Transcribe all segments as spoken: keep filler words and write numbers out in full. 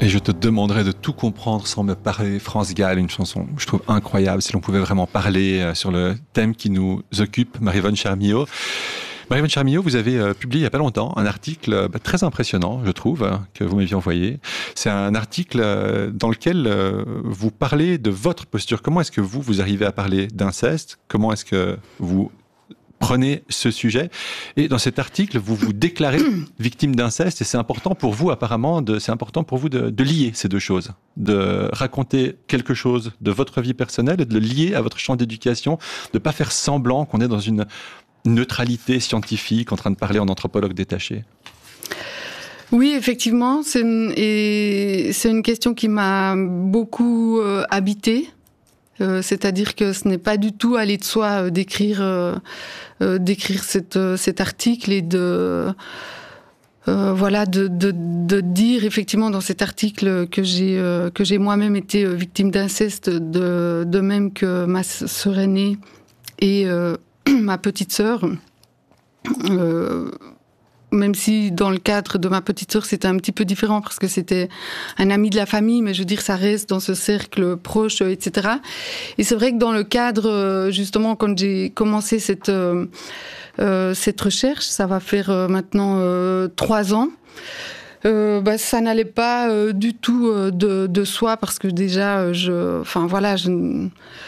Et je te demanderai de tout comprendre sans me parler. France Gall, une chanson que je trouve incroyable, si l'on pouvait vraiment parler sur le thème qui nous occupe, Maryvonne Charmillau. Maryvonne Charmillau, vous avez euh, publié il n'y a pas longtemps un article euh, bah, très impressionnant, je trouve, hein, que vous m'aviez envoyé. C'est un article euh, dans lequel euh, vous parlez de votre posture. Comment est-ce que vous, vous arrivez à parler d'inceste? Comment est-ce que vous prenez ce sujet? Et dans cet article, vous vous déclarez victime d'inceste, et c'est important pour vous, apparemment, de, c'est important pour vous de, de lier ces deux choses, de raconter quelque chose de votre vie personnelle et de le lier à votre champ d'éducation, de ne pas faire semblant qu'on est dans une neutralité scientifique en train de parler en anthropologue détaché. Oui, effectivement, c'est une, et c'est une question qui m'a beaucoup euh, habitée. Euh, c'est-à-dire que ce n'est pas du tout aller de soi euh, d'écrire, euh, euh, d'écrire cette, euh, cet article et de, euh, voilà, de, de, de dire effectivement dans cet article que j'ai, euh, que j'ai moi-même été euh, victime d'inceste, de, de même que ma sœur aînée et euh, ma petite sœur. Euh, même si dans le cadre de ma petite sœur c'était un petit peu différent parce que c'était un ami de la famille, mais je veux dire ça reste dans ce cercle proche, et cetera. Et c'est vrai que dans le cadre, justement, quand j'ai commencé cette euh, euh, cette recherche, ça va faire euh, maintenant euh, trois ans. Euh, bah, ça n'allait pas euh, du tout euh, de, de soi parce que déjà, je, enfin voilà, je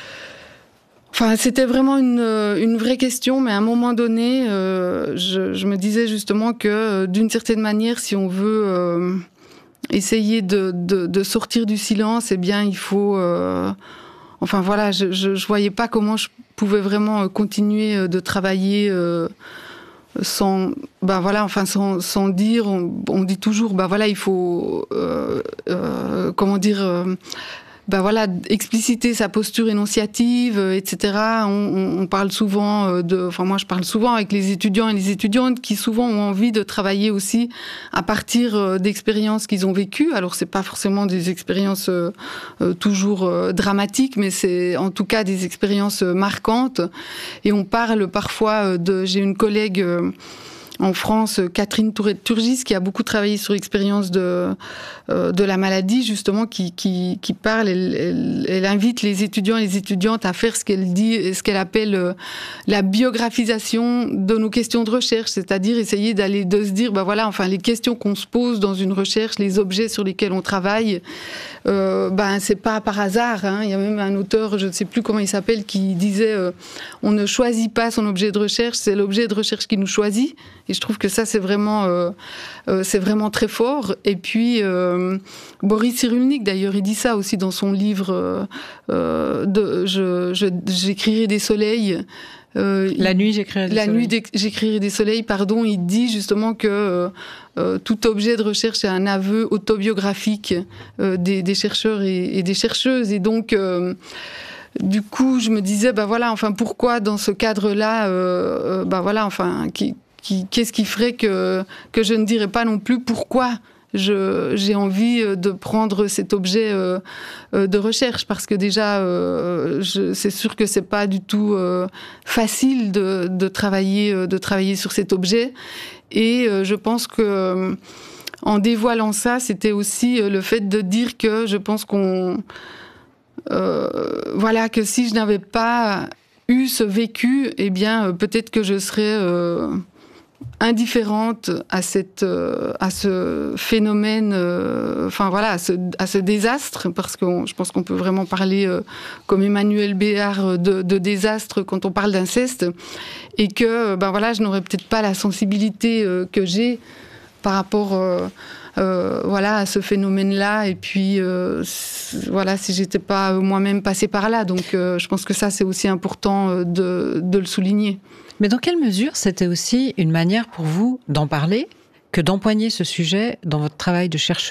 Enfin, c'était vraiment une, une vraie question, mais à un moment donné, euh, je, je me disais justement que, d'une certaine manière, si on veut euh, essayer de, de, de sortir du silence, eh bien, il faut... Euh, enfin, voilà, je, je, je voyais pas comment je pouvais vraiment continuer de travailler euh, sans... Ben voilà, enfin, sans, sans dire... On, on dit toujours, ben voilà, il faut... Euh, euh, comment dire... Euh, ben voilà, expliciter sa posture énonciative, euh, et cetera. On, on, on parle souvent de, enfin moi je parle souvent avec les étudiants et les étudiantes qui souvent ont envie de travailler aussi à partir euh, d'expériences qu'ils ont vécues. Alors c'est pas forcément des expériences euh, euh, toujours euh, dramatiques, mais c'est en tout cas des expériences marquantes. Et on parle parfois de, j'ai une collègue euh, en France, Catherine Tourette-Turgis, qui a beaucoup travaillé sur l'expérience de, euh, de la maladie, justement, qui, qui, qui parle, elle, elle, elle invite les étudiants et les étudiantes à faire ce qu'elle dit, ce qu'elle appelle euh, la biographisation de nos questions de recherche, c'est-à-dire essayer d'aller, de se dire, ben voilà, enfin, les questions qu'on se pose dans une recherche, les objets sur lesquels on travaille, euh, ben, c'est pas par hasard, hein. Il y a même un auteur, je ne sais plus comment il s'appelle, qui disait, euh, on ne choisit pas son objet de recherche, c'est l'objet de recherche qui nous choisit. Et je trouve que ça, c'est vraiment, euh, euh, c'est vraiment très fort. Et puis, euh, Boris Cyrulnik, d'ailleurs, il dit ça aussi dans son livre euh, de, je, je, j'écrirai des soleils. Euh, la nuit, j'écrirai des la soleils. La nuit, j'écrirai des soleils, pardon. Il dit justement que euh, euh, tout objet de recherche est un aveu autobiographique euh, des, des chercheurs et, et des chercheuses. Et donc... Euh, du coup, je me disais, bah voilà, enfin, pourquoi dans ce cadre-là, euh, euh, bah voilà, enfin, qui, qui, qu'est-ce qui ferait que que je ne dirais pas non plus pourquoi je, j'ai envie de prendre cet objet euh, euh, de recherche, parce que déjà, euh, je, c'est sûr que c'est pas du tout euh, facile de, de travailler, de travailler sur cet objet, et euh, je pense que euh, en dévoilant ça, c'était aussi le fait de dire que je pense qu'on Euh, voilà, que si je n'avais pas eu ce vécu, eh bien, euh, peut-être que je serais euh, indifférente à cette, euh, à ce phénomène, euh, enfin voilà, à ce, à ce désastre, parce que on, je pense qu'on peut vraiment parler, euh, comme Emmanuel Béard, de, de désastre quand on parle d'inceste, et que, ben voilà, je n'aurais peut-être pas la sensibilité euh, que j'ai par rapport euh, euh, voilà, à ce phénomène-là, et puis euh, voilà, si j'étais pas moi-même passée par là. Donc euh, je pense que ça, c'est aussi important de, de le souligner. Mais dans quelle mesure c'était aussi une manière pour vous d'en parler que d'empoigner ce sujet dans votre travail de chercheuse ?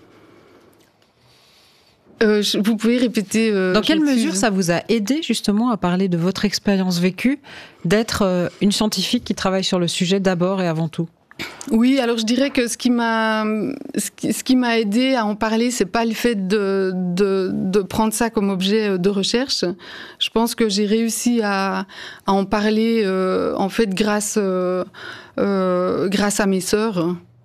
Euh, je, vous pouvez répéter euh, Dans quelle mesure ça vous a aidé justement à parler de votre expérience vécue, d'être euh, une scientifique qui travaille sur le sujet d'abord et avant tout ? Oui, alors je dirais que ce qui m'a, ce qui, ce qui m'a aidé à en parler, c'est pas le fait de, de, de prendre ça comme objet de recherche. Je pense que j'ai réussi à, à en parler, euh, en fait, grâce, euh, euh, grâce à mes sœurs.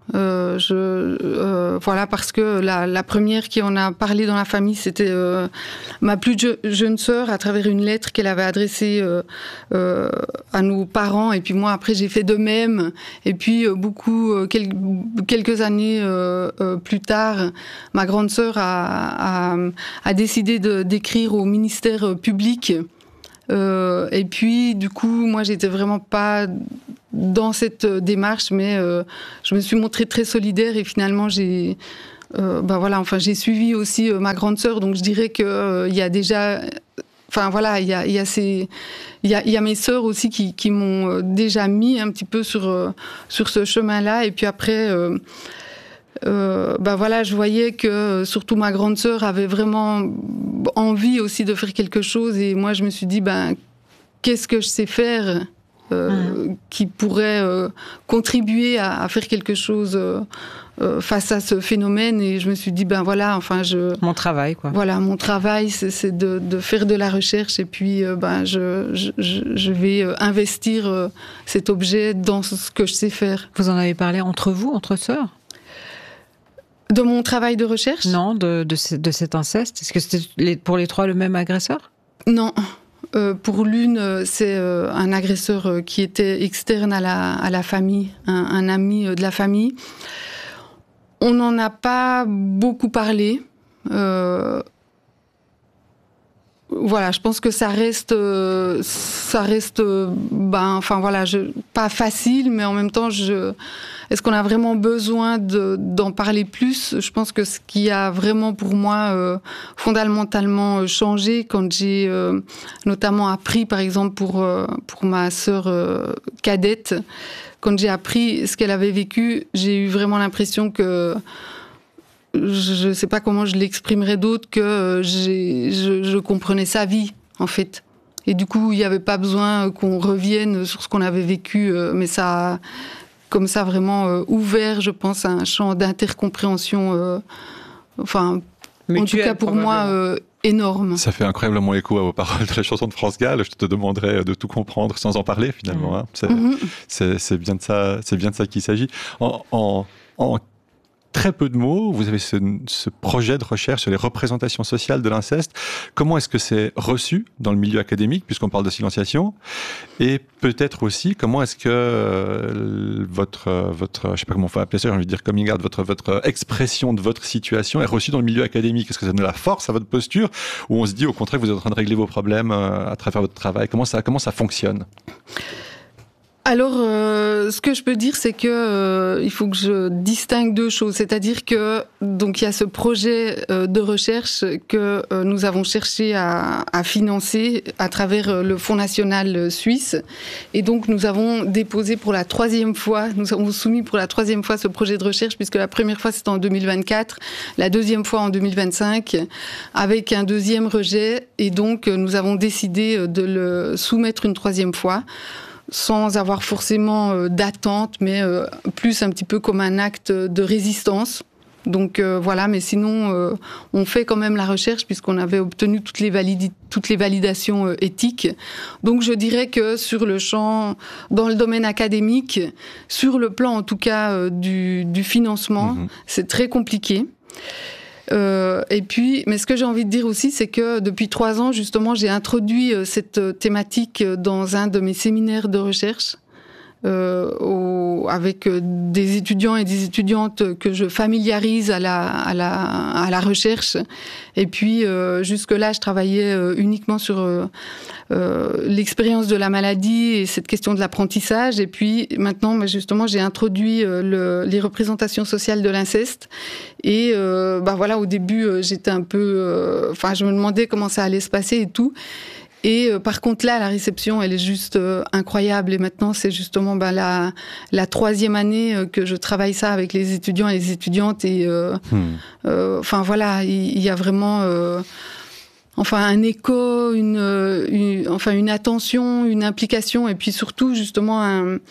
Euh, je, euh, voilà, parce que la, la première qui en a parlé dans la famille, c'était euh, ma plus je, jeune sœur, à travers une lettre qu'elle avait adressée euh, euh, à nos parents. Et puis moi, après, j'ai fait de même. Et puis, euh, beaucoup, euh, quel, quelques années euh, euh, plus tard, ma grande sœur a, a, a décidé de, d'écrire au ministère public. Euh, et puis, du coup, moi, j'étais vraiment pas dans cette démarche, mais euh, je me suis montrée très solidaire et finalement, j'ai, euh, bah voilà, enfin, j'ai suivi aussi euh, ma grande sœur. Donc, je dirais que euh, il y a déjà, enfin voilà, il y a, il y a ces, il y a, il y a mes sœurs aussi qui, qui m'ont déjà mis un petit peu sur euh, sur ce chemin-là. Et puis après. Euh, Euh, bah voilà, je voyais que surtout ma grande sœur avait vraiment envie aussi de faire quelque chose et moi je me suis dit ben qu'est-ce que je sais faire euh, mmh. qui pourrait euh, contribuer à, à faire quelque chose euh, euh, face à ce phénomène et je me suis dit ben voilà enfin je mon travail quoi voilà mon travail c'est, c'est de, de faire de la recherche et puis euh, ben je, je je vais investir euh, cet objet dans ce que je sais faire. Vous en avez parlé entre vous, entre sœurs? De mon travail de recherche? Non, de, de, de cet inceste. Est-ce que c'était les, pour les trois le même agresseur? Non. Euh, pour l'une, c'est euh, un agresseur qui était externe à la, à la famille, un, un ami de la famille. On n'en a pas beaucoup parlé. Euh, voilà, je pense que ça reste, euh, ça reste, euh, ben, enfin voilà, je, pas facile, mais en même temps, je, est-ce qu'on a vraiment besoin de, d'en parler plus? Je pense que ce qui a vraiment pour moi euh, fondamentalement changé quand j'ai euh, notamment appris, par exemple pour euh, pour ma sœur euh, cadette, quand j'ai appris ce qu'elle avait vécu, j'ai eu vraiment l'impression que je ne sais pas comment je l'exprimerais d'autre que j'ai, je, je comprenais sa vie, en fait. Et du coup, il n'y avait pas besoin qu'on revienne sur ce qu'on avait vécu, mais ça a, comme ça, vraiment ouvert, je pense, un champ d'intercompréhension, euh, enfin, mutuel, en tout cas pour moi, euh, énorme. Ça fait incroyablement écho à vos paroles de la chanson de France Gall. Je te demanderais de tout comprendre sans en parler, finalement. Hein. C'est, mm-hmm. c'est, c'est, bien de ça, c'est bien de ça qu'il s'agit. En... en, en très peu de mots, vous avez ce, ce projet de recherche sur les représentations sociales de l'inceste. Comment est-ce que c'est reçu dans le milieu académique, puisqu'on parle de silenciation? Et peut-être aussi, comment est-ce que euh, votre, votre, je sais pas comment on va appeler ça, j'ai envie de dire coming out, votre, votre expression de votre situation est reçue dans le milieu académique? Est-ce que ça donne de la force à votre posture, ou on se dit au contraire que vous êtes en train de régler vos problèmes euh, à travers votre travail? Comment ça, comment ça fonctionne? Alors, euh, ce que je peux dire, c'est que euh, il faut que je distingue deux choses. C'est-à-dire que donc il y a ce projet euh, de recherche que euh, nous avons cherché à, à financer à travers euh, le Fonds national suisse, et donc nous avons déposé pour la troisième fois, nous avons soumis pour la troisième fois ce projet de recherche, puisque la première fois c'était en deux mille vingt-quatre, la deuxième fois en deux mille vingt-cinq, avec un deuxième rejet, et donc nous avons décidé de le soumettre une troisième fois, sans avoir forcément euh, d'attente, mais euh, plus un petit peu comme un acte de résistance. Donc euh, voilà, mais sinon, euh, on fait quand même la recherche puisqu'on avait obtenu toutes les, validi- toutes les validations euh, éthiques. Donc je dirais que sur le champ, dans le domaine académique, sur le plan en tout cas euh, du, du financement, mmh. c'est très compliqué. Euh, et puis, mais ce que j'ai envie de dire aussi, c'est que depuis trois ans, justement, j'ai introduit euh, cette thématique dans un de mes séminaires de recherche, euh, au, avec euh, des étudiants et des étudiantes que je familiarise à la, à la, à la recherche. Et puis, euh, jusque-là, je travaillais euh, uniquement sur euh, euh, l'expérience de la maladie et cette question de l'apprentissage. Et puis, maintenant, bah, justement, j'ai introduit euh, le, les représentations sociales de l'inceste. Et euh, bah voilà, au début, euh, j'étais un peu... Enfin, euh, je me demandais comment ça allait se passer et tout. Et euh, par contre, là, la réception, elle est juste euh, incroyable. Et maintenant, c'est justement ben, la, la troisième année euh, que je travaille ça avec les étudiants et les étudiantes. Et euh, hmm. euh, enfin, voilà, il, il y a vraiment... Euh, Enfin, un écho, une, une, enfin, une attention, une implication, et puis surtout, justement, un,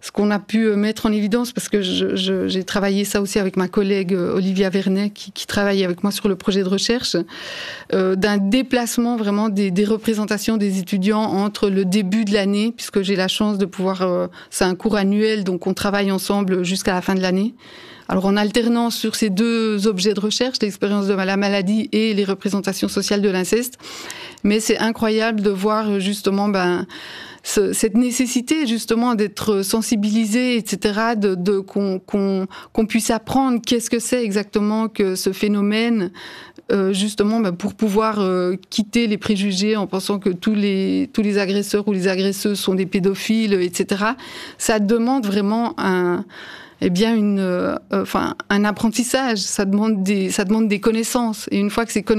ce qu'on a pu mettre en évidence, parce que je, je, j'ai travaillé ça aussi avec ma collègue Olivia Vernet, qui, qui travaille avec moi sur le projet de recherche, euh, d'un déplacement vraiment des, des représentations des étudiants entre le début de l'année, puisque j'ai la chance de pouvoir... Euh, c'est un cours annuel, donc on travaille ensemble jusqu'à la fin de l'année. Alors en alternance sur ces deux objets de recherche, l'expérience de la maladie et les représentations sociales de l'inceste. Mais c'est incroyable de voir justement ben, ce, cette nécessité justement d'être sensibilisé, et cetera, de, de, qu'on, qu'on, qu'on puisse apprendre qu'est-ce que c'est exactement que ce phénomène, euh, justement ben, pour pouvoir euh, quitter les préjugés en pensant que tous les, tous les agresseurs ou les agresseuses sont des pédophiles, et cetera. Ça demande vraiment un... eh bien une, euh, enfin, un apprentissage, ça demande des, ça demande des connaissances. Et une fois que ces connaissances